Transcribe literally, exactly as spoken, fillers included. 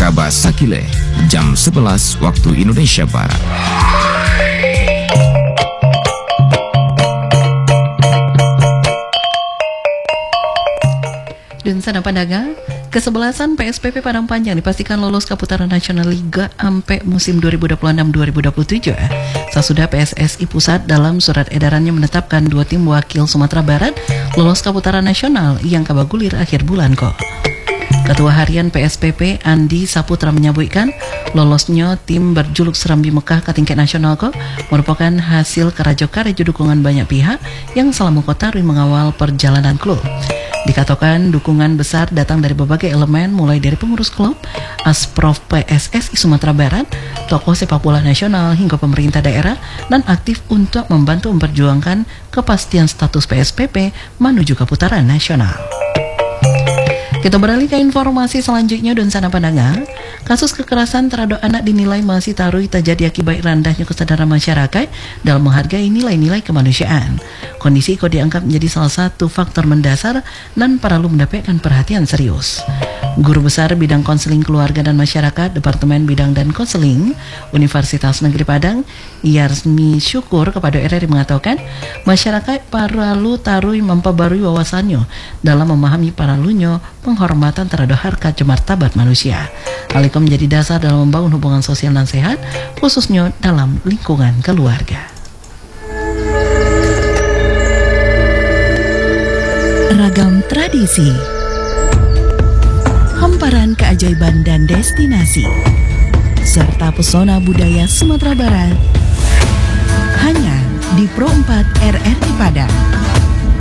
Kabar Sakile, jam sebelas waktu Indonesia Barat. Dan sana Pandaga, kesebelasan P S P P Padang Panjang dipastikan lolos ke putaran nasional Liga A M P musim dua ribu dua puluh enam dua ribu dua puluh tujuh. Sesudah P S S I Pusat dalam surat edarannya menetapkan dua tim wakil Sumatera Barat lolos ke putaran nasional yang kabagulir akhir bulan kok. Ketua Harian P S P P Andi Saputra menyebutkan lolosnya tim berjuluk Serambi Mekah ke tingkat nasional kok merupakan hasil karajo-karajo dukungan banyak pihak yang selama Kotarwi mengawal perjalanan klub. Dikatakan dukungan besar datang dari berbagai elemen mulai dari pengurus klub, Asprof P S S I Sumatera Barat, tokoh sepak bola nasional hingga pemerintah daerah dan aktif untuk membantu memperjuangkan kepastian status P S P P menuju ke putaran nasional. Kita beralih ke informasi selanjutnya dan sana pandangan. Kasus kekerasan terhadap anak dinilai masih tarui terjadi akibat rendahnya kesadaran masyarakat dalam menghargai nilai-nilai kemanusiaan. Kondisi itu dianggap menjadi salah satu faktor mendasar dan perlu mendapatkan perhatian serius. Guru Besar Bidang Konseling Keluarga dan Masyarakat Departemen Bidang dan Konseling Universitas Negeri Padang, Yarsmi Syukur kepada R R I mengatakan masyarakat perlu tarui memperbarui wawasannya dalam memahami paralunya penghormatan terhadap harkat martabat manusia. Hal itu menjadi dasar dalam membangun hubungan sosial dan sehat, khususnya dalam lingkungan keluarga. Ragam tradisi, hamparan keajaiban dan destinasi, serta pesona budaya Sumatera Barat, hanya di Pro empat R R I Padang.